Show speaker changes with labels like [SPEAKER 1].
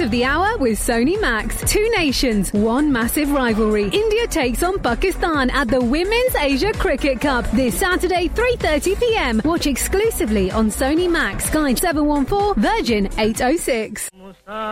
[SPEAKER 1] of the hour with Sony Max. Two nations, one massive rivalry. India takes on Pakistan at the Women's Asia Cricket Cup this Saturday, 3:30 p.m. Watch exclusively on Sony Max, Sky 714, Virgin 806.